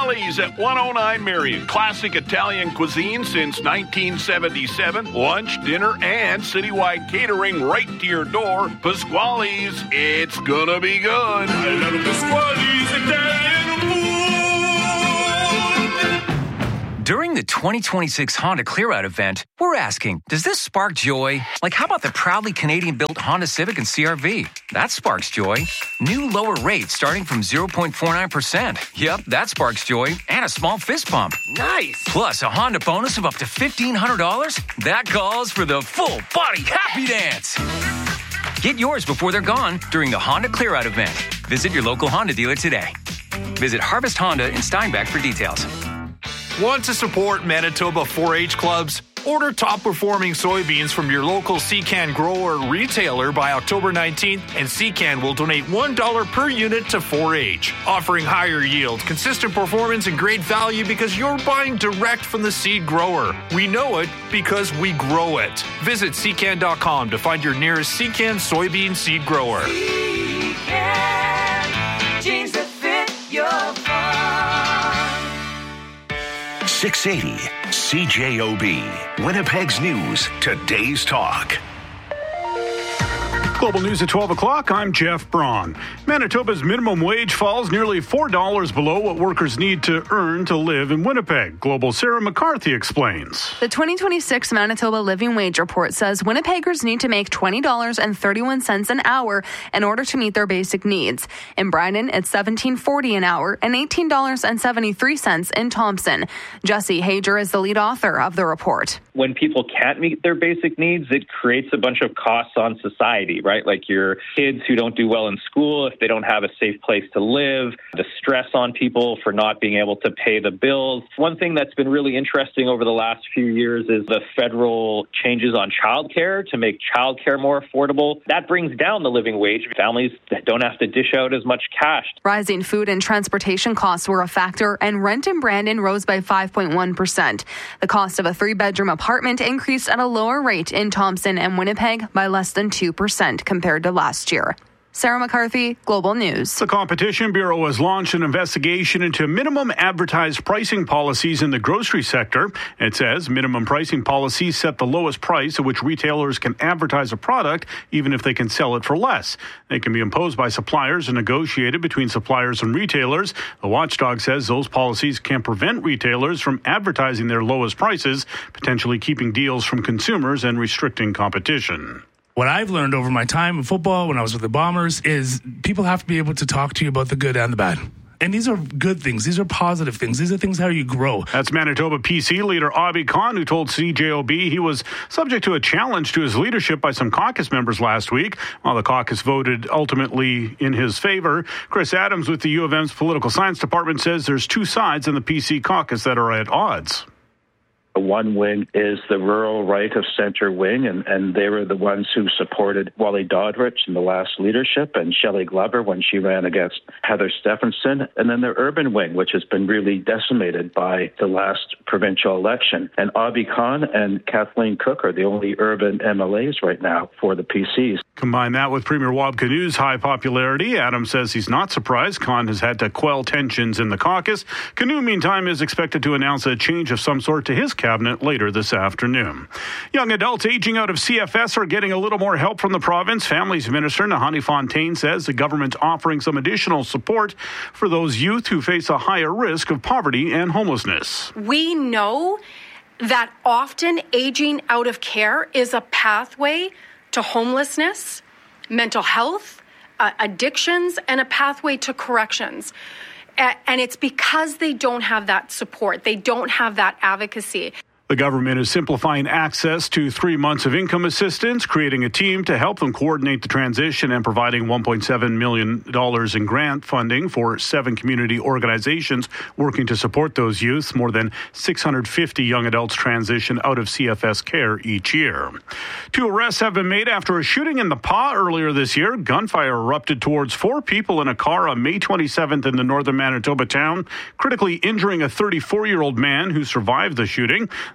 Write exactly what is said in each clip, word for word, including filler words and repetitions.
Pasquale's at one oh nine Marion. Classic Italian cuisine since nineteen seventy-seven. Lunch, dinner, and citywide catering right to your door. Pasquale's, it's gonna be good. I love Pasquale's Italian food. During the twenty twenty-six Honda Clear-Out event, we're asking, does this spark joy? Like, how about the proudly Canadian-built Honda Civic and C R V? That sparks joy. New lower rates starting from zero point four nine percent. Yep, that sparks joy. And a small fist pump. Nice. Plus a Honda bonus of up to fifteen hundred dollars. That calls for the full-body happy dance. Get yours before they're gone during the Honda Clear-Out event. Visit your local Honda dealer today. Visit Harvest Honda in Steinbach for details. Want to support Manitoba four H clubs? Order top-performing soybeans from your local Secan grower retailer by October nineteenth, and Secan will donate one dollar per unit to four H, offering higher yield, consistent performance, and great value because you're buying direct from the seed grower. We know it because we grow it. Visit secan dot com to find your nearest Secan soybean seed grower. Secan, jeans that fit your farm. six eighty C J O B, Winnipeg's News, Today's Talk. Global News at twelve o'clock, I'm Jeff Braun. Manitoba's minimum wage falls nearly four dollars below what workers need to earn to live in Winnipeg. Global Sarah McCarthy explains. The twenty twenty-six Manitoba Living Wage Report says Winnipeggers need to make twenty dollars and thirty-one cents an hour in order to meet their basic needs. In Brandon, it's seventeen forty an hour and eighteen dollars and seventy-three cents in Thompson. Jesse Hager is the lead author of the report. When people can't meet their basic needs, it creates a bunch of costs on society, right? Like your kids who don't do well in school, if they don't have a safe place to live, the stress on people for not being able to pay the bills. One thing that's been really interesting over the last few years is the federal changes on childcare to make childcare more affordable. That brings down the living wage. Families don't have to dish out as much cash. Rising food and transportation costs were a factor, and rent in Brandon rose by five point one percent. The cost of a three-bedroom apartment increased at a lower rate in Thompson and Winnipeg by less than two percent compared to last year. Sarah McCarthy, Global News. The Competition Bureau has launched an investigation into minimum advertised pricing policies in the grocery sector. It says minimum pricing policies set the lowest price at which retailers can advertise a product, even if they can sell it for less. They can be imposed by suppliers and negotiated between suppliers and retailers. The watchdog says those policies can prevent retailers from advertising their lowest prices, potentially keeping deals from consumers and restricting competition. What I've learned over my time in football, when I was with the Bombers, is people have to be able to talk to you about the good and the bad. And these are good things. These are positive things. These are things how you grow. That's Manitoba P C leader Abi Khan, who told C J O B he was subject to a challenge to his leadership by some caucus members last week. While the caucus voted ultimately in his favor, Chris Adams with the U of M's political science department says there's two sides in the P C caucus that are at odds. One wing is the rural right of center wing, and, and they were the ones who supported Wally Doddridge in the last leadership and Shelley Glover when she ran against Heather Stephenson. And then the urban wing, which has been really decimated by the last provincial election. And Abi Khan and Kathleen Cook are the only urban M L As right now for the P Cs. Combine that with Premier Wab Kinu's high popularity. Adams says he's not surprised Khan has had to quell tensions in the caucus. Kinu, meantime, is expected to announce a change of some sort to his cabinet later this afternoon. Young adults aging out of C F S are getting a little more help from the province. Families Minister Nahani Fontaine says the government's offering some additional support for those youth who face a higher risk of poverty and homelessness. We know that often aging out of care is a pathway to homelessness, mental health, uh, addictions, and a pathway to corrections. And it's because they don't have that support. They don't have that advocacy. The government is simplifying access to three months of income assistance, creating a team to help them coordinate the transition, and providing one point seven million dollars in grant funding for seven community organizations working to support those youths. More than six hundred fifty young adults transition out of C F S care each year. Two arrests have been made after a shooting in the Pas earlier this year. Gunfire erupted towards four people in a car on May twenty-seventh in the northern Manitoba town, critically injuring a thirty-four-year-old man who survived the shooting.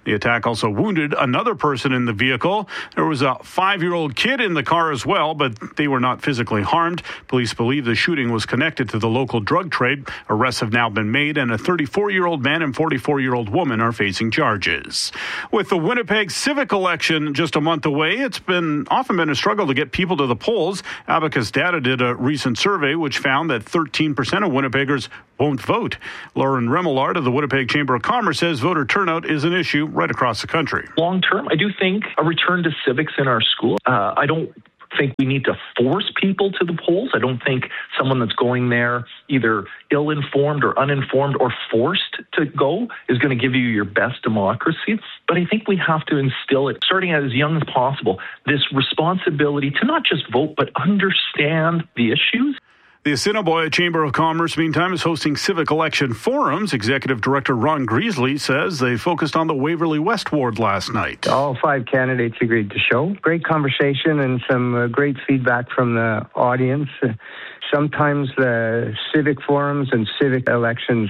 The attack also wounded another person in the vehicle. There was a five-year-old kid in the car as well, but they were not physically harmed. Police believe the shooting was connected to the local drug trade. Arrests have now been made, and a thirty-four-year-old man and forty-four-year-old woman are facing charges. With the Winnipeg civic election just a month away, it's been often been a struggle to get people to the polls. Abacus Data did a recent survey which found that thirteen percent of Winnipeggers won't vote. Lauren Remillard of the Winnipeg Chamber of Commerce says voter turnout is an issue right across the country. Long term, I do think a return to civics in our school. Uh, I don't think we need to force people to the polls. I don't think someone that's going there either ill-informed or uninformed or forced to go is going to give you your best democracy. But I think we have to instill it, starting as young as possible, this responsibility to not just vote, but understand the issues. The Assiniboia Chamber of Commerce, meantime, is hosting civic election forums. Executive Director Ron Greasley says they focused on the Waverley West ward last night. All five candidates agreed to show. Great conversation and some uh, great feedback from the audience. Uh, sometimes the civic forums and civic elections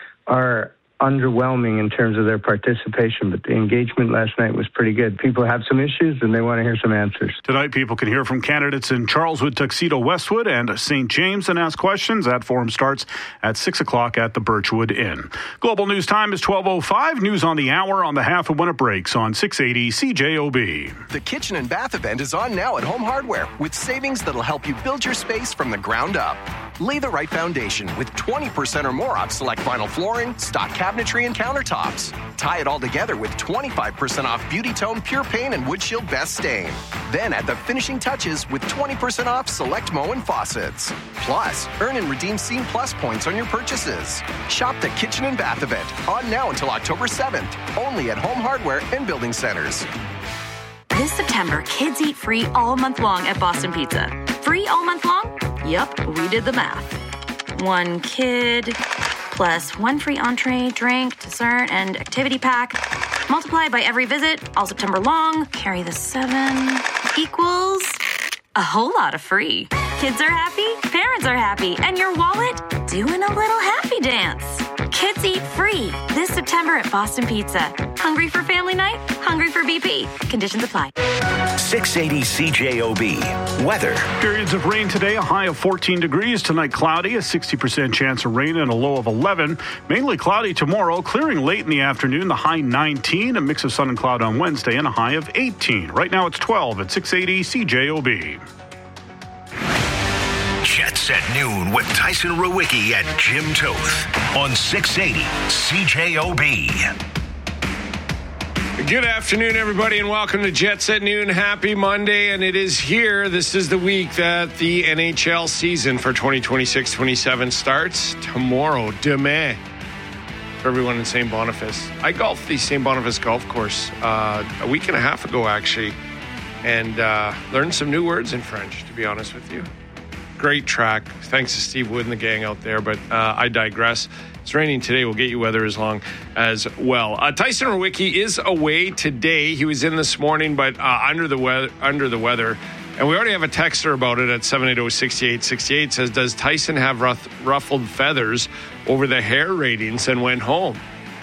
are underwhelming in terms of their participation, but the engagement last night was pretty good. People have some issues and they want to hear some answers. Tonight, people can hear from candidates in Charleswood, Tuxedo, Westwood, and Saint James and ask questions. That forum starts at six o'clock at the Birchwood Inn. Global News Time is twelve oh five. News on the hour on the half of when it breaks on six eighty C J O B. The Kitchen and Bath event is on now at Home Hardware with savings that'll help you build your space from the ground up. Lay the right foundation with twenty percent or more off select vinyl flooring, stock cabinetry, and countertops. Tie it all together with twenty-five percent off Beauty Tone Pure Paint and Wood Shield Best Stain. Then add the finishing touches with twenty percent off select Moen faucets. Plus, earn and redeem Scene Plus points on your purchases. Shop the Kitchen and Bath event on now until October seventh, only at Home Hardware and Building Centers. This September, kids eat free all month long at Boston Pizza. Free all month long? Yup, we did the math. One kid plus one free entree, drink, dessert, and activity pack. Multiply by every visit, all September long. Carry the seven equals a whole lot of free. Kids are happy, parents are happy, and your wallet doing a little happy dance. Kids eat free this September at Boston Pizza. Hungry for family night? Hungry for B P. Conditions apply. six eighty C J O B. Weather. Periods of rain today, a high of fourteen degrees. Tonight, cloudy, a sixty percent chance of rain and a low of eleven. Mainly cloudy tomorrow, clearing late in the afternoon, the high nineteen. A mix of sun and cloud on Wednesday and a high of eighteen. Right now it's twelve at six eighty C J O B. Jets at noon with Tyson Rowicki and Jim Toth on six eighty C J O B. Good afternoon, everybody, and welcome to Jets at Noon. Happy Monday, and it is here. This is the week that the N H L season for twenty twenty-six twenty-seven starts tomorrow. Demain. For everyone in Saint Boniface. I golfed the Saint Boniface golf course uh, a week and a half ago, actually, and uh, learned some new words in French, to be honest with you. Great track. Thanks to Steve Wood and the gang out there, but uh, I digress. It's raining today. We'll get you weather as long as well. Uh, Tyson Rowicki is away today. He was in this morning, but uh, under the weather. Under the weather, and we already have a texter about it at seven eight zero, six eight six eight. Says, does Tyson have ruff- ruffled feathers over the hair ratings and went home?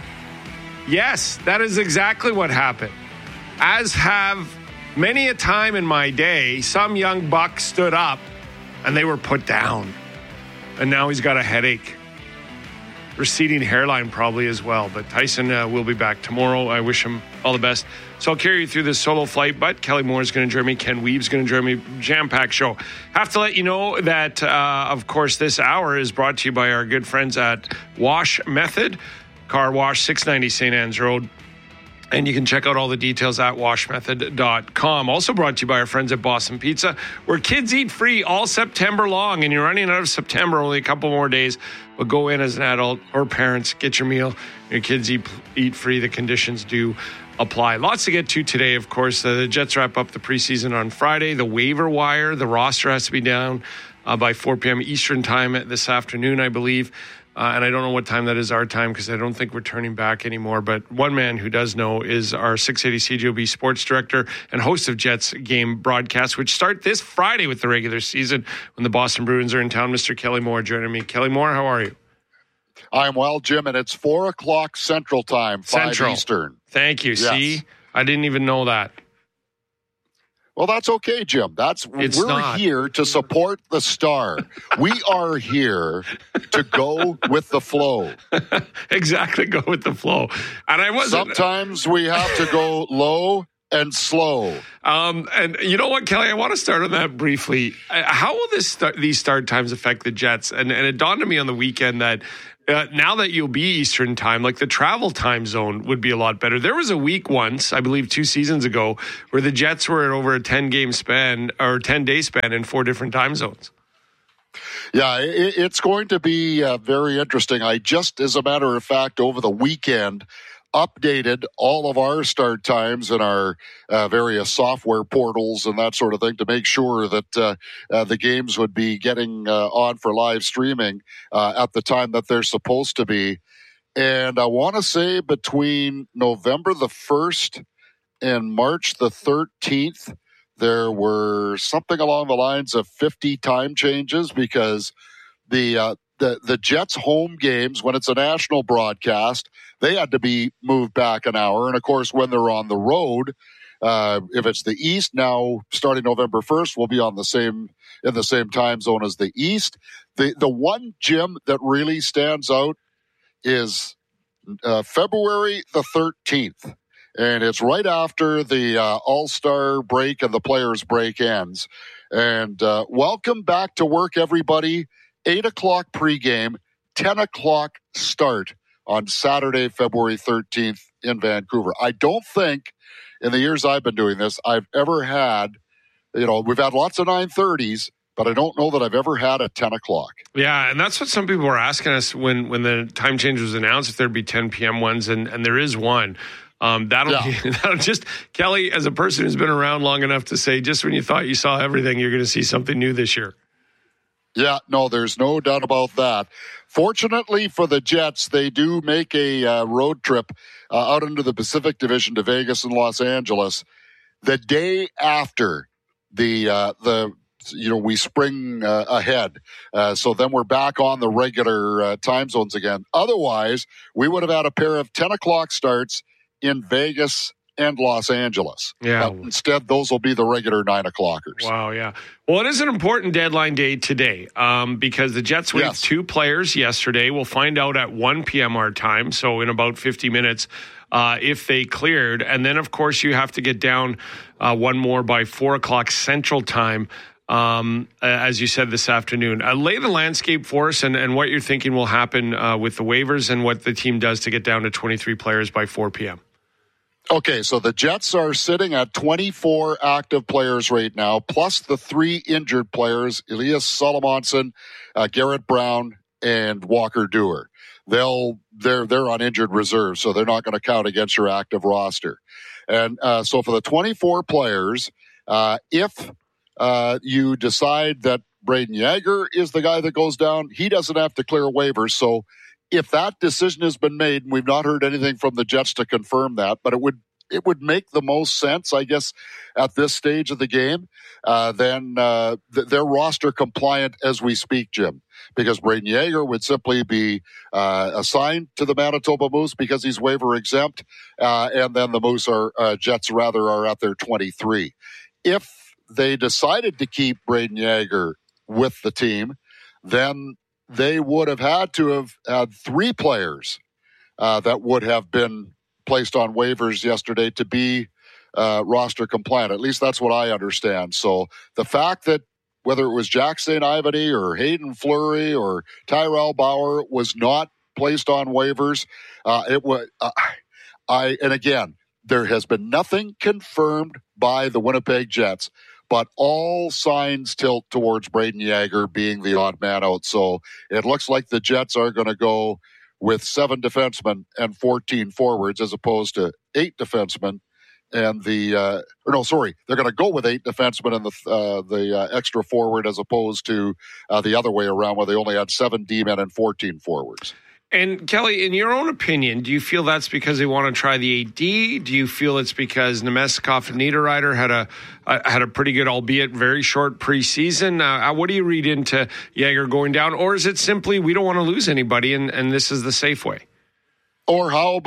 Yes, that is exactly what happened. As have many a time in my day, some young buck stood up and they were put down. And now he's got a headache. Receding hairline probably as well. But Tyson uh, will be back tomorrow. I wish him all the best. So I'll carry you through this solo flight. But Kelly Moore is going to join me. Ken Weave's going to join me. Jam-packed show. Have to let you know that, uh, of course, this hour is brought to you by our good friends at Wash Method. Car Wash, six ninety Saint Anne's Road. And you can check out all the details at wash method dot com. Also brought to you by our friends at Boston Pizza, where kids eat free all September long. And you're running out of September, only a couple more days. But go in as an adult or parents, get your meal. Your kids eat, eat free. The conditions do apply. Lots to get to today, of course. The Jets wrap up the preseason on Friday. The waiver wire, the roster has to be down uh, by four p.m. Eastern time this afternoon, I believe. Uh, and I don't know what time that is our time because I don't think we're turning back anymore. But one man who does know is our six eighty C J O B sports director and host of Jets game broadcasts, which start this Friday with the regular season when the Boston Bruins are in town. Mister Kelly Moore joining me. Kelly Moore, how are you? I'm well, Jim, and it's four o'clock Central Time, five Central. Eastern. Thank you. Yes. See, I didn't even know that. Well, that's okay, Jim. That's It's we're not. here to support the Star. We are here to go with the flow. Exactly, go with the flow. And I wasn't. Sometimes we have to go low and slow. Um, and you know what, Kelly? I want to start on that briefly. Uh, How will this start, these start times affect the Jets? And, and it dawned on me on the weekend that uh, now that you'll be Eastern time, like the travel time zone would be a lot better. There was a week once, I believe two seasons ago, where the Jets were at over a ten-game span or ten-day span in four different time zones. Yeah, it, it's going to be uh, very interesting. I just, as a matter of fact, over the weekend, updated all of our start times in our uh, various software portals and that sort of thing to make sure that uh, uh, the games would be getting uh, on for live streaming uh, at the time that they're supposed to be. And I want to say between November the first and March the thirteenth, there were something along the lines of fifty time changes because the uh, The, the Jets home games, when it's a national broadcast, they had to be moved back an hour. And of course, when they're on the road, uh, if it's the East now, starting November first, we'll be on the same in the same time zone as the East. The the one, Jim, that really stands out is uh, February the thirteenth. And it's right after the uh, All-Star break and the players' break ends. And uh, welcome back to work, everybody. eight o'clock pregame, ten o'clock start on Saturday, February thirteenth in Vancouver. I don't think in the years I've been doing this, I've ever had, you know, we've had lots of nine thirties, but I don't know that I've ever had a ten o'clock. Yeah, and that's what some people were asking us when, when the time change was announced, if there'd be ten p.m. ones, and, and there is one. Um, that'll, Yeah. be, that'll just, Kelly, as a person who's been around long enough to say, just when you thought you saw everything, you're going to see something new this year. Yeah, no, there's no doubt about that. Fortunately for the Jets, they do make a uh, road trip uh, out into the Pacific Division to Vegas and Los Angeles the day after the uh, the you know we spring uh, ahead. Uh, so then we're back on the regular uh, time zones again. Otherwise, we would have had a pair of ten o'clock starts in Vegas and Los Angeles. Yeah. But instead, those will be the regular nine o'clockers. Wow, yeah. Well, it is an important deadline day today um, because the Jets waived Yes. two players yesterday. We'll find out at one p.m. our time, so in about fifty minutes, uh, if they cleared. And then, of course, you have to get down uh, one more by four o'clock Central Time, um, as you said this afternoon. Uh, lay the landscape for us and, and what you're thinking will happen uh, with the waivers and what the team does to get down to twenty-three players by four p.m. Okay, so the Jets are sitting at twenty-four active players right now, plus the three injured players, Elias Solomonson, uh, Garrett Brown, and Walker Dewar. They'll they're they're on injured reserve, so they're not going to count against your active roster. And uh, so for the twenty-four players, uh, if uh, you decide that Braden Yager is the guy that goes down, he doesn't have to clear waivers. So if that decision has been made, and we've not heard anything from the Jets to confirm that, but it would it would make the most sense, I guess, at this stage of the game, uh, then uh, th- they're roster compliant as we speak, Jim, because Braden Yager would simply be uh, assigned to the Manitoba Moose because he's waiver exempt, uh, and then the Moose are uh, Jets rather are at their twenty-three. If they decided to keep Braden Yager with the team, then they would have had to have had three players uh, that would have been placed on waivers yesterday to be uh, roster compliant. At least that's what I understand. So the fact that whether it was Jack Saint Ivany or Hayden Fleury or Tyrell Bauer was not placed on waivers, uh, it was. Uh, I and again, there has been nothing confirmed by the Winnipeg Jets, but all signs tilt towards Braden Yager being the odd man out. So it looks like the Jets are going to go with seven defensemen and fourteen forwards as opposed to eight defensemen and the uh, or no, sorry, they're going to go with eight defensemen and the uh, the uh, extra forward as opposed to uh, the other way around where they only had seven D-men and fourteen forwards. And Kelly, in your own opinion, do you feel that's because they want to try the A D? Do you feel it's because Nemestikov and Niederreiter had a uh, had a pretty good, albeit very short preseason? Uh, what do you read into Yager going down? Or is it simply we don't want to lose anybody and, and this is the safe way? Or how about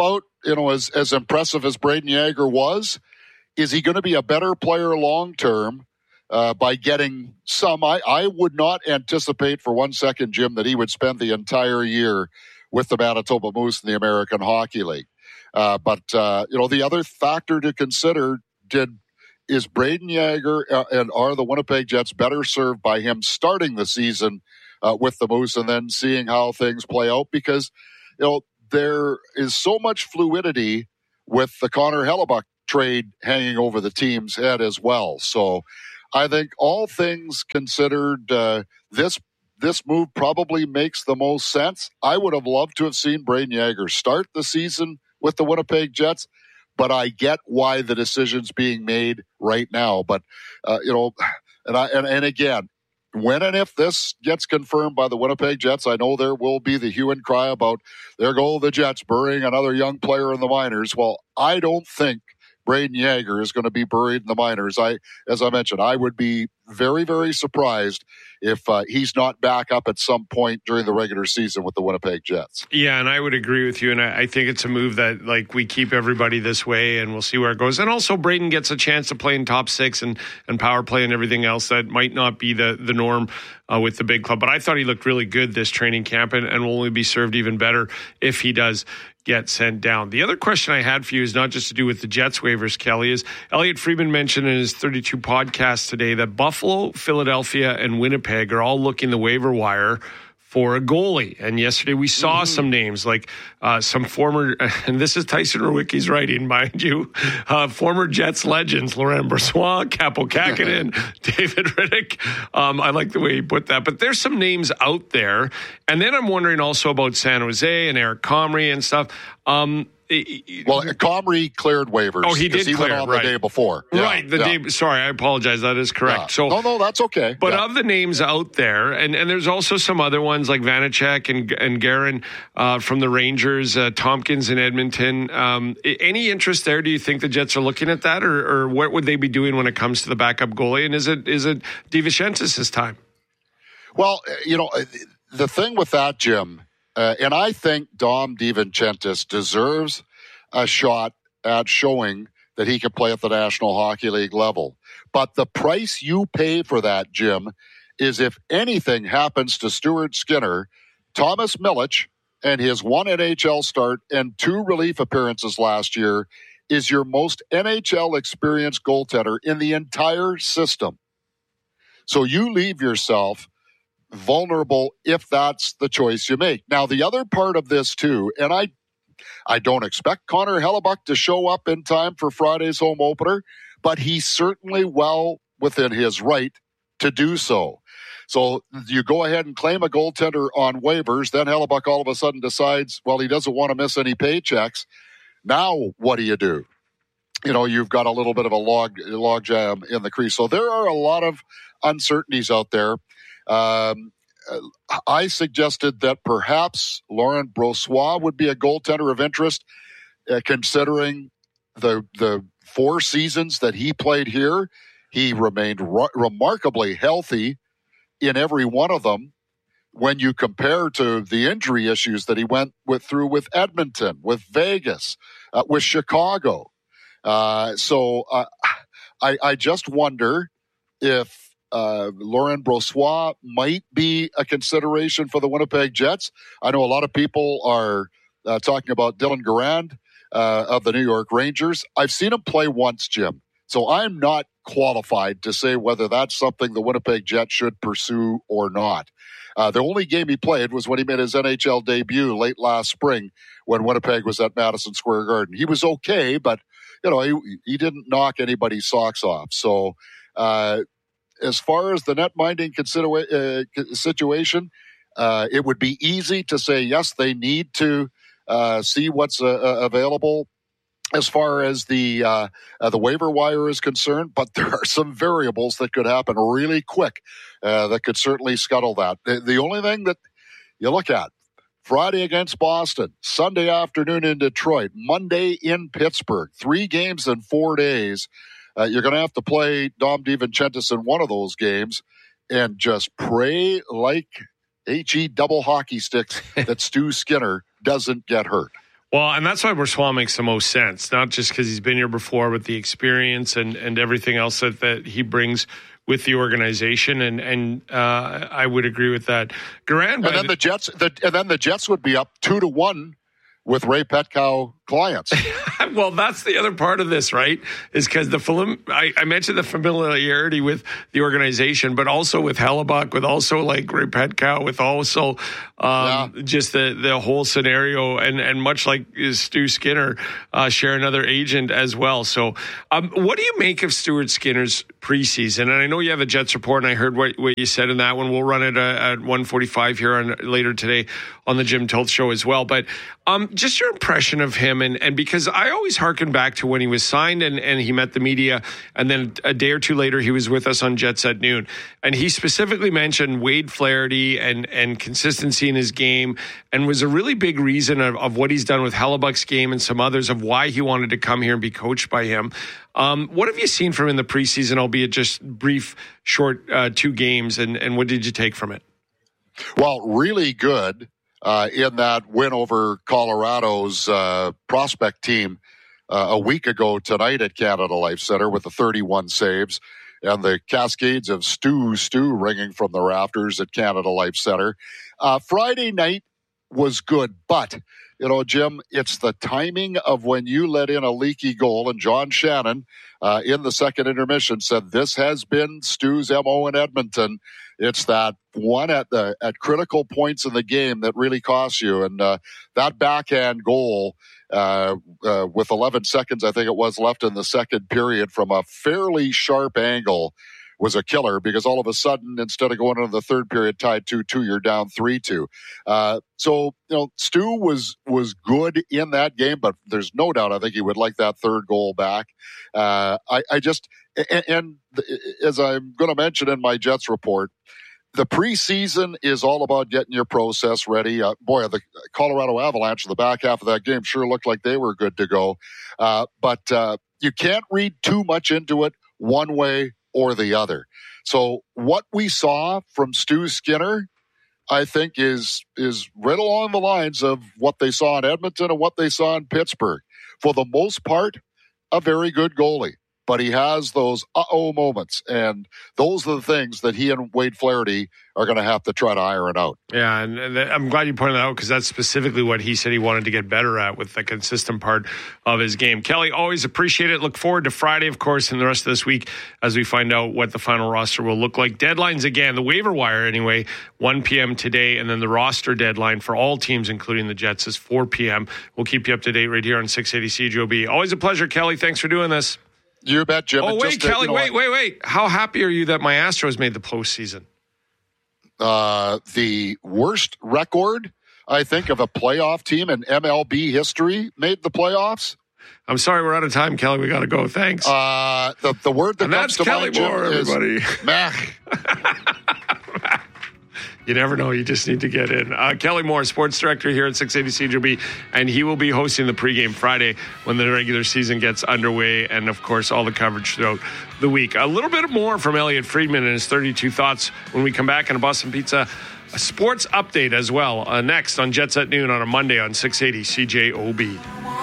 you know, as, as impressive as Brayden Yager was, is he going to be a better player long-term uh, by getting some? I, I would not anticipate for one second, Jim, that he would spend the entire year with the Manitoba Moose in the American Hockey League. Uh, but, uh, you know, the other factor to consider, did is Brayden Yager uh, and are the Winnipeg Jets better served by him starting the season uh, with the Moose and then seeing how things play out? Because, you know, there is so much fluidity with the Connor Hellebuck trade hanging over the team's head as well. So I think all things considered, uh, this this move probably makes the most sense. I would have loved to have seen Brayden Yager start the season with the Winnipeg Jets, but I get why the decision's being made right now. But, uh, you know, and, I, and and again, when and if this gets confirmed by the Winnipeg Jets, I know there will be the hue and cry about there go the Jets burying another young player in the minors. Well, I don't think Brayden Yager is going to be buried in the minors. I, as I mentioned, I would be very, very surprised if uh, he's not back up at some point during the regular season with the Winnipeg Jets. Yeah, and I would agree with you, and I, I think it's a move that, like, we keep everybody this way, and we'll see where it goes. And also, Brayden gets a chance to play in top six and, and power play and everything else that might not be the, the norm uh, with the big club. But I thought he looked really good this training camp, and, and will only be served even better if he does get sent down. The other question I had for you is not just to do with the Jets waivers, Kelly, is Elliot Friedman mentioned in his thirty-two podcast today that Buffalo, Philadelphia, and Winnipeg are all looking the waiver wire for a goalie. And yesterday we saw mm-hmm. some names like uh, some former, and this is Tyson Rowicki's writing, mind you, uh, former Jets legends, Laurent Brossoit, Kaapo Kähkönen, David Riddick. Um, I like the way he put that. But there's some names out there. And then I'm wondering also about San Jose and Eric Comrie and stuff. Um, Well, Comrie cleared waivers. Oh, he did he clear, went on right. the day before. Yeah, right, the yeah. day. Sorry, I apologize. That is correct. Yeah. So no, no, that's okay. But yeah. of the names out there, and, and there's also some other ones like Vanacek and and Guerin uh, from the Rangers, uh, Tompkins in Edmonton. Um, any interest there? Do you think the Jets are looking at that, or, or what would they be doing when it comes to the backup goalie? And is it is it DeVincentis' time? Well, you know, the thing with that, Jim, uh, and I think Dom DeVincentis deserves a shot at showing that he can play at the National Hockey League level. But the price you pay for that, Jim, is if anything happens to Stuart Skinner, Thomas Milic and his one N H L start and two relief appearances last year is your most N H L experienced goaltender in the entire system. So you leave yourself vulnerable if that's the choice you make. Now, the other part of this too, and I I don't expect Connor Hellebuck to show up in time for Friday's home opener, but he's certainly well within his right to do so. So you go ahead and claim a goaltender on waivers, then Hellebuck all of a sudden decides, well, he doesn't want to miss any paychecks. Now, what do you do? You know, you've got a little bit of a log, log jam in the crease. So there are a lot of uncertainties out there. Um, I suggested that perhaps Laurent Brossoit would be a goaltender of interest, uh, considering the the four seasons that he played here. He remained re- remarkably healthy in every one of them. When you compare to the injury issues that he went with through with Edmonton, with Vegas, uh, with Chicago, uh, so uh, I, I just wonder if. Uh, Laurent Brossoit might be a consideration for the Winnipeg Jets. I know a lot of people are uh, talking about Dylan Garand uh, of the New York Rangers. I've seen him play once, Jim, so I'm not qualified to say whether that's something the Winnipeg Jets should pursue or not. Uh, the only game he played was when he made his N H L debut late last spring when Winnipeg was at Madison Square Garden. He was okay, but you know he, he didn't knock anybody's socks off. So uh as far as the net-minding considera- uh, situation, uh, it would be easy to say, yes, they need to uh, see what's uh, available as far as the uh, uh, the waiver wire is concerned, but there are some variables that could happen really quick uh, that could certainly scuttle that. The, the only thing that you look at, Friday against Boston, Sunday afternoon in Detroit, Monday in Pittsburgh, three games in four days. Uh, you're going to have to play Dom DeVincentis in one of those games and just pray like H E double hockey sticks that Stu Skinner doesn't get hurt. Well, and that's why Brossoit makes the most sense, not just because he's been here before, but the experience and, and everything else that, that he brings with the organization, and and uh, I would agree with that. Garand, and then the, the Jets, the, and then the Jets would be up two to one with Ray Petkow clients. Well, that's the other part of this, right? Is because the film, I, I mentioned the familiarity with the organization, but also with Hellebuyck, with also like Ray Petkow, with also um, yeah. just the, the whole scenario, and, and much like Stu Skinner, uh, share another agent as well. So, um, what do you make of Stuart Skinner's preseason? And I know you have a Jets report, and I heard what, what you said in that one. We'll run it at, at one forty-five here on later today on the Jim Toth Show as well. But um, just your impression of him, and, and because I always harken back to when he was signed and, and he met the media, and then a day or two later he was with us on Jets at Noon, and he specifically mentioned Wade Flaherty and, and consistency in his game, and was a really big reason of, of what he's done with Hellebuck's game and some others of why he wanted to come here and be coached by him. Um, what have you seen from him in the preseason, albeit just brief, short uh, two games, and, and what did you take from it? Well, really good. Uh, in that win over Colorado's uh, prospect team uh, a week ago tonight at Canada Life Center with the thirty-one saves, and the cascades of Stu Stu ringing from the rafters at Canada Life Center. Uh, Friday night was good, but, you know, Jim, it's the timing of when you let in a leaky goal, and John Shannon uh, in the second intermission said this has been Stu's M O in Edmonton. It's that one at the at critical points in the game that really costs you. And uh, that backhand goal uh, uh, with eleven seconds, I think it was, left in the second period from a fairly sharp angle was a killer, because all of a sudden, instead of going into the third period tied two two, you're down three two. Uh, so, you know, Stu was was good in that game, but there's no doubt I think he would like that third goal back. Uh, I, I just, and, and as I'm going to mention in my Jets report, the preseason is all about getting your process ready. Uh, boy, the Colorado Avalanche in the back half of that game sure looked like they were good to go. Uh, but uh, you can't read too much into it one way or the other. So what we saw from Stu Skinner, I think, is is right along the lines of what they saw in Edmonton and what they saw in Pittsburgh. For the most part, a very good goalie. But he has those uh-oh moments, and those are the things that he and Wade Flaherty are going to have to try to iron out. Yeah, and, and I'm glad you pointed that out, because that's specifically what he said he wanted to get better at with the consistent part of his game. Kelly, always appreciate it. Look forward to Friday, of course, and the rest of this week as we find out what the final roster will look like. Deadlines again, the waiver wire anyway, one p.m. today, and then the roster deadline for all teams, including the Jets, is four p.m. We'll keep you up to date right here on six eighty C J O B. Always a pleasure, Kelly. Thanks for doing this. You bet, Jim. Oh, wait, just, Kelly, uh, you know wait, wait, wait. How happy are you that my Astros made the postseason? Uh, the worst record, I think, of a playoff team in M L B history made the playoffs. I'm sorry, we're out of time, Kelly. We got to go. Thanks. Uh, the, the word that and comes that's to Kelly mind, Jim, Moore, is everybody. meh. You never know. You just need to get in. Uh, Kelly Moore, sports director here at six eighty C J O B, and he will be hosting the pregame Friday when the regular season gets underway, and, of course, all the coverage throughout the week. A little bit more from Elliot Friedman and his thirty-two thoughts when we come back on a Boston Pizza a sports update as well. Uh, next on Jets at Noon on a Monday on six eighty C J O B.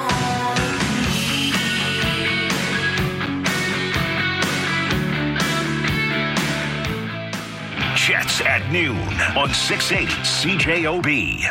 Jets at Noon on six eighty C J O B.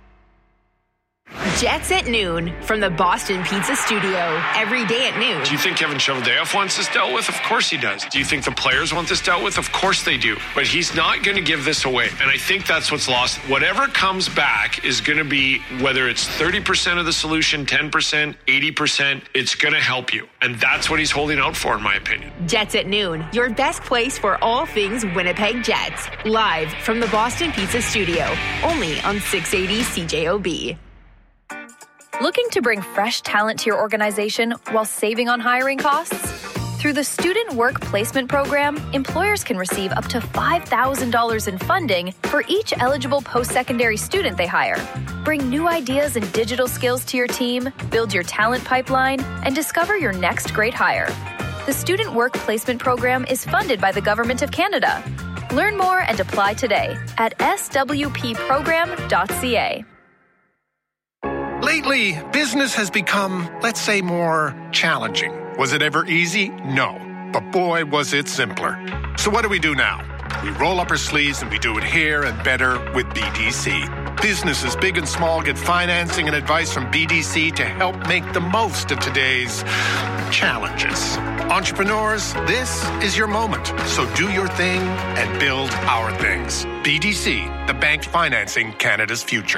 Jets at Noon from the Boston Pizza Studio. Every day at noon. Do you think Kevin Cheveldayoff wants this dealt with? Of course he does. Do you think the players want this dealt with? Of course they do. But he's not going to give this away. And I think that's what's lost. Whatever comes back is going to be, whether it's thirty percent of the solution, ten percent, eighty percent, it's going to help you. And that's what he's holding out for, in my opinion. Jets at Noon, your best place for all things Winnipeg Jets. Live from the Boston Pizza Studio. Only on six eighty C J O B. Looking to bring fresh talent to your organization while saving on hiring costs? Through the Student Work Placement Program, employers can receive up to five thousand dollars in funding for each eligible post-secondary student they hire. Bring new ideas and digital skills to your team, build your talent pipeline, and discover your next great hire. The Student Work Placement Program is funded by the Government of Canada. Learn more and apply today at s w p program dot c a. Lately, business has become, let's say, more challenging. Was it ever easy? No. But boy, was it simpler. So what do we do now? We roll up our sleeves and we do it here and better with B D C. Businesses big and small get financing and advice from B D C to help make the most of today's challenges. Entrepreneurs, this is your moment. So do your thing and build our things. B D C, the bank financing Canada's future.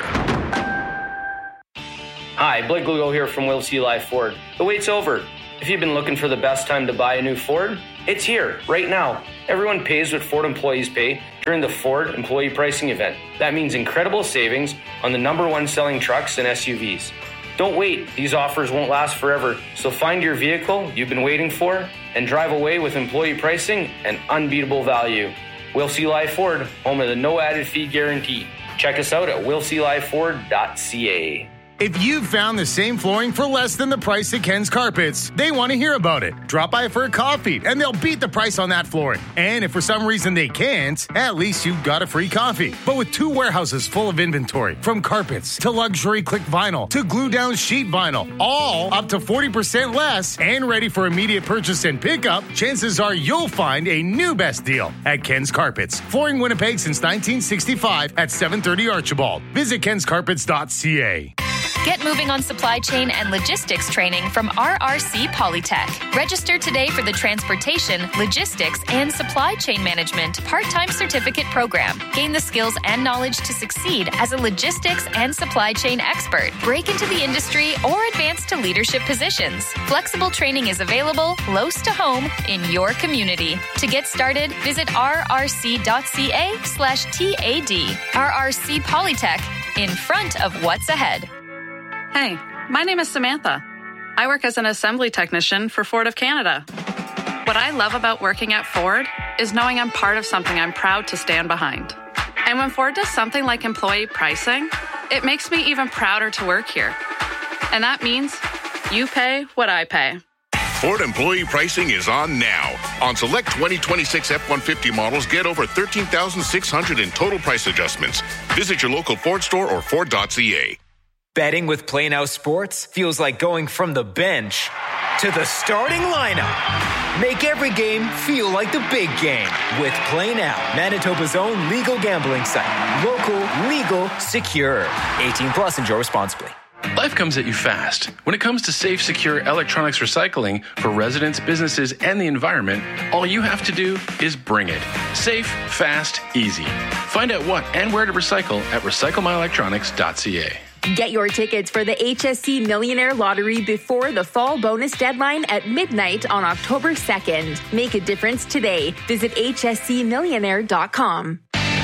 Hi, Blake Lugo here from Will C. Live Ford. The wait's over. If you've been looking for the best time to buy a new Ford, it's here, right now. Everyone pays what Ford employees pay during the Ford Employee Pricing Event. That means incredible savings on the number one selling trucks and S U Vs. Don't wait. These offers won't last forever. So find your vehicle you've been waiting for and drive away with employee pricing and unbeatable value. Will C. Live Ford, home of the no added fee guarantee. Check us out at will c live ford dot c a. If you've found the same flooring for less than the price at Ken's Carpets, they want to hear about it. Drop by for a coffee, and they'll beat the price on that flooring. And if for some reason they can't, at least you've got a free coffee. But with two warehouses full of inventory, from carpets to luxury click vinyl to glue-down sheet vinyl, all up to forty percent less and ready for immediate purchase and pickup, chances are you'll find a new best deal at Ken's Carpets. Flooring Winnipeg since nineteen sixty-five at seven thirty Archibald. Visit kens carpets dot c a. Get moving on supply chain and logistics training from R R C Polytech. Register today for the Transportation, Logistics, and Supply Chain Management part-time certificate program. Gain the skills and knowledge to succeed as a logistics and supply chain expert. Break into the industry or advance to leadership positions. Flexible training is available close to home in your community. To get started, visit r r c dot c a slash T A D. R R C Polytech, in front of what's ahead. Hey, my name is Samantha. I work as an assembly technician for Ford of Canada. What I love about working at Ford is knowing I'm part of something I'm proud to stand behind. And when Ford does something like employee pricing, it makes me even prouder to work here. And that means you pay what I pay. Ford Employee Pricing is on now. On select twenty twenty-six F one fifty models, get over thirteen thousand six hundred in total price adjustments. Visit your local Ford store or ford dot c a. Betting with Play Now Sports feels like going from the bench to the starting lineup. Make every game feel like the big game with Play Now, Manitoba's own legal gambling site. Local, legal, secure. eighteen plus, enjoy responsibly. Life comes at you fast. When it comes to safe, secure electronics recycling for residents, businesses, and the environment, all you have to do is bring it. Safe, fast, easy. Find out what and where to recycle at recycle my electronics dot c a. Get your tickets for the H S C Millionaire Lottery before the fall bonus deadline at midnight on October second. Make a difference today. Visit h s c millionaire dot com.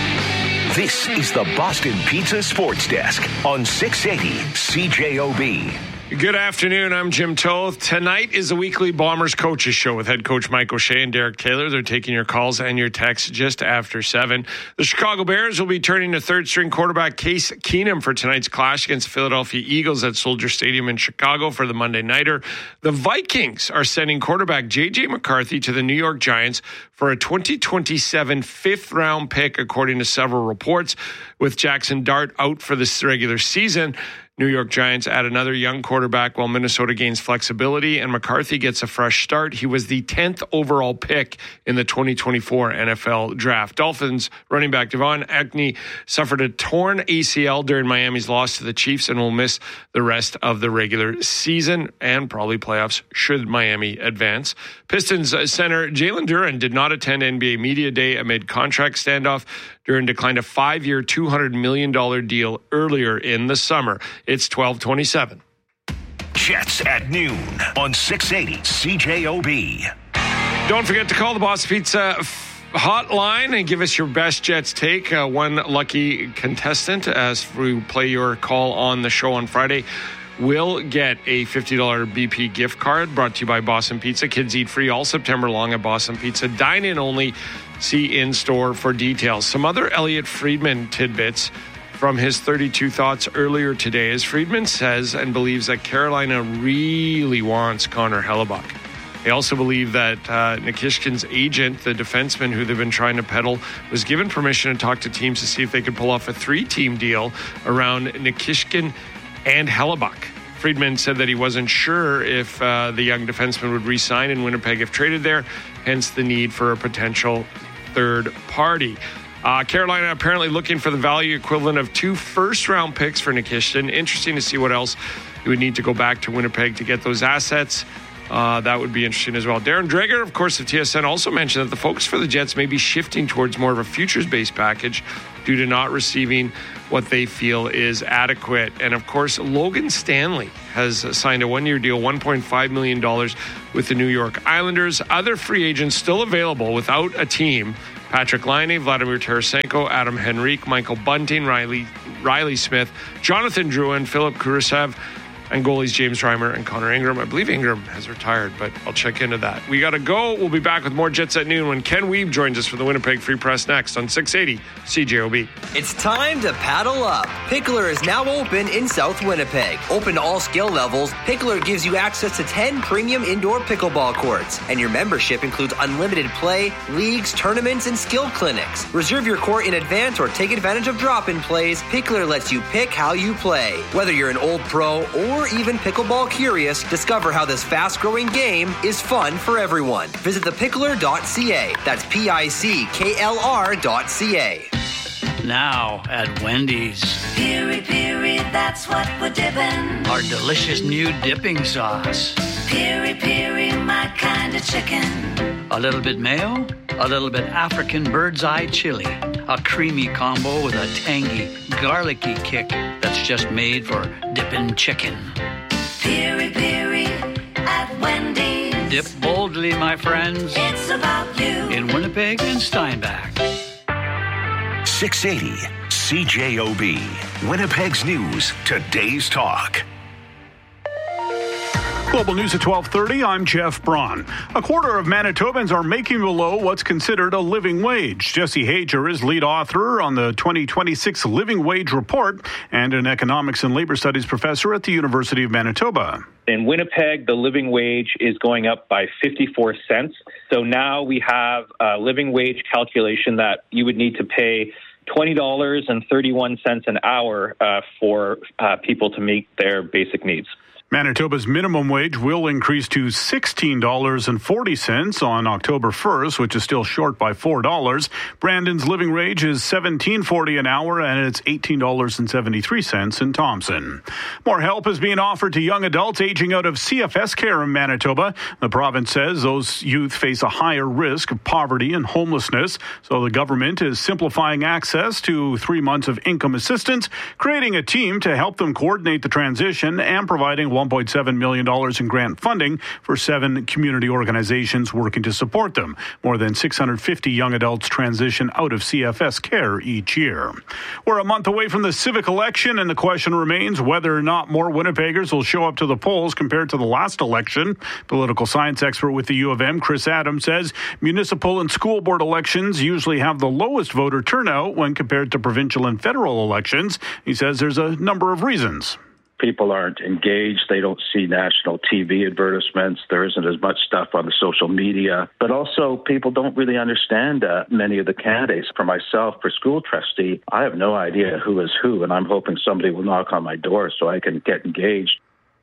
This is the Boston Pizza Sports Desk on six eighty C J O B. Good afternoon. I'm Jim Toth. Tonight is the weekly Bombers Coaches Show with head coach Mike O'Shea and Derek Taylor. They're taking your calls and your texts just after seven. The Chicago Bears will be turning to third-string quarterback Case Keenum for tonight's clash against the Philadelphia Eagles at Soldier Stadium in Chicago for the Monday Nighter. The Vikings are sending quarterback J J McCarthy to the New York Giants for a twenty twenty-seven fifth-round pick, according to several reports. With Jackson Dart out for this regular season, New York Giants add another young quarterback while Minnesota gains flexibility and McCarthy gets a fresh start. He was the tenth overall pick in the twenty twenty-four N F L draft. Dolphins running back Devon Achane suffered a torn A C L during Miami's loss to the Chiefs and will miss the rest of the regular season and probably playoffs should Miami advance. Pistons center Jalen Duren did not attend N B A Media Day amid contract standoff. Duren declined a five-year, two hundred million dollars deal earlier in the summer. It's twelve twenty-seven. Jets at noon on six eighty C J O B. Don't forget to call the Boston Pizza hotline and give us your best Jets take. Uh, one lucky contestant, as we play your call on the show on Friday, will get a fifty dollars B P gift card brought to you by Boston Pizza. Kids eat free all September long at Boston Pizza. Dine in only. See in-store for details. Some other Elliot Friedman tidbits from his thirty-two Thoughts earlier today, as Friedman says and believes that Carolina really wants Connor Hellebuyck. They also believe that uh, Nikishkin's agent, the defenseman who they've been trying to peddle, was given permission to talk to teams to see if they could pull off a three-team deal around Nikishkin and Hellebuck. Friedman said that he wasn't sure if uh, the young defenseman would re-sign in Winnipeg if traded there, hence the need for a potential third party. Uh, Carolina apparently looking for the value equivalent of two first-round picks for Nikitin. Interesting to see what else you would need to go back to Winnipeg to get those assets. Uh, that would be interesting as well. Darren Dreger, of course, of T S N also mentioned that the focus for the Jets may be shifting towards more of a futures-based package due to not receiving what they feel is adequate. And, of course, Logan Stanley has signed a one-year deal, one point five million dollars with the New York Islanders. Other free agents still available without a team: Patrick Laine, Vladimir Tarasenko, Adam Henrique, Michael Bunting, Riley, Riley Smith, Jonathan Drouin, Philip Kurisev, and goalies James Reimer and Connor Ingram. I believe Ingram has retired, but I'll check into that. We got to go. We'll be back with more Jets at noon when Ken Wiebe joins us for the Winnipeg Free Press next on six eighty C J O B. It's time to paddle up. Pickler is now open in South Winnipeg. Open to all skill levels, Pickler gives you access to ten premium indoor pickleball courts, and your membership includes unlimited play, leagues, tournaments, and skill clinics. Reserve your court in advance or take advantage of drop-in plays. Pickler lets you pick how you play. Whether you're an old pro or even pickleball curious, discover how this fast-growing game is fun for everyone. Visit the pickler dot c a. That's P I C K L R dot C A. Now at Wendy's. Piri Piri, that's what we're dipping. Our delicious new dipping sauce. Piri Piri, my kind of chicken. A little bit mayo, a little bit African bird's eye chili. A creamy combo with a tangy, garlicky kick that's just made for dipping chicken. Piri Piri at Wendy's. Dip boldly, my friends. It's about you. In Winnipeg and Steinbach. six eighty C J O B. Winnipeg's News, today's talk. Global News at twelve thirty, I'm Jeff Braun. A quarter of Manitobans are making below what's considered a living wage. Jesse Hager is lead author on the twenty twenty-six Living Wage Report and an economics and labor studies professor at the University of Manitoba. In Winnipeg, the living wage is going up by fifty-four cents. So now we have a living wage calculation that you would need to pay twenty dollars and thirty-one cents an hour uh, for uh, people to meet their basic needs. Manitoba's minimum wage will increase to sixteen dollars and forty cents on October first, which is still short by four dollars. Brandon's living wage is seventeen dollars and forty cents an hour, and it's eighteen dollars and seventy-three cents in Thompson. More help is being offered to young adults aging out of C F S care in Manitoba. The province says those youth face a higher risk of poverty and homelessness, so the government is simplifying access to three months of income assistance, creating a team to help them coordinate the transition, and providing one point seven million dollars in grant funding for seven community organizations working to support them. More than six hundred fifty young adults transition out of C F S care each year. We're a month away from the civic election, and the question remains whether or not more Winnipeggers will show up to the polls compared to the last election. Political science expert with the U of M, Chris Adams, says municipal and school board elections usually have the lowest voter turnout when compared to provincial and federal elections. He says there's a number of reasons. People aren't engaged. They don't see national T V advertisements. There isn't as much stuff on the social media. But also, people don't really understand uh, many of the candidates. For myself, for school trustee, I have no idea who is who, and I'm hoping somebody will knock on my door so I can get engaged.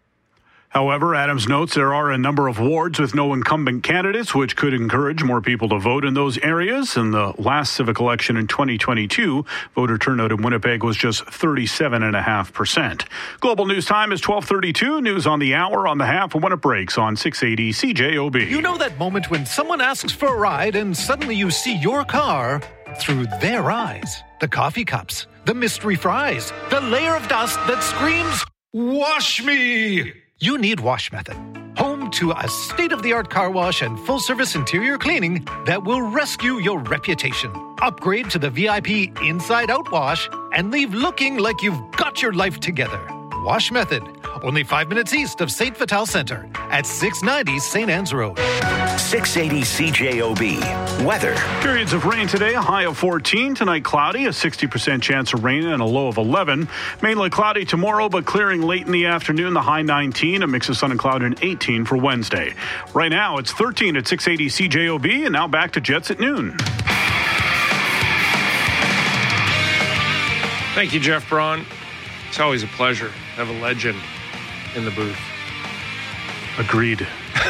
However, Adams notes there are a number of wards with no incumbent candidates, which could encourage more people to vote in those areas. In the last civic election in twenty twenty-two, voter turnout in Winnipeg was just thirty-seven point five percent. Global News Time is twelve thirty-two. News on the hour, on the half, and when it breaks on six eighty C J O B. You know that moment when someone asks for a ride and suddenly you see your car through their eyes. The coffee cups, the mystery fries, the layer of dust that screams, "Wash me!" You need Wash Method, home to a state-of-the-art car wash and full-service interior cleaning that will rescue your reputation. Upgrade to the V I P Inside Out Wash and leave looking like you've got your life together. Wash Method, only five minutes east of Saint Vital Center at six ninety Saint Anne's Road. six eighty C J O B. Weather. Periods of rain today, a high of fourteen. Tonight, cloudy, a sixty percent chance of rain and a low of eleven. Mainly cloudy tomorrow, but clearing late in the afternoon, the high nineteen. A mix of sun and cloud and eighteen for Wednesday. Right now, it's thirteen at six eighty C J O B, and now back to Jets at noon. Thank you, Jeff Braun. It's always a pleasure to have a legend in the booth. Agreed.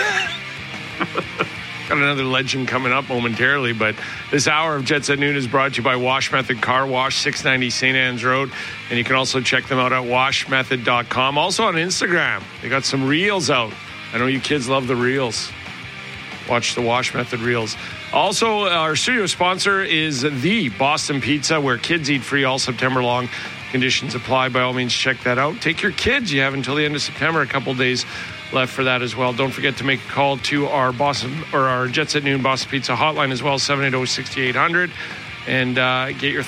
Got another legend coming up momentarily, but this hour of Jet Set Noon is brought to you by Wash Method Car Wash, six ninety Saint Anne's Road. And you can also check them out at wash method dot com. Also on Instagram, they got some reels out. I know you kids love the reels. Watch the Wash Method reels. Also, our studio sponsor is the Boston Pizza, where kids eat free all September long. Conditions apply. By all means, check that out. Take your kids. You have until the end of September, a couple days left for that as well. Don't forget to make a call to our Boston or our Jet Set Noon Boston Pizza hotline as well, seven eight zero, six eight zero zero, and uh, get your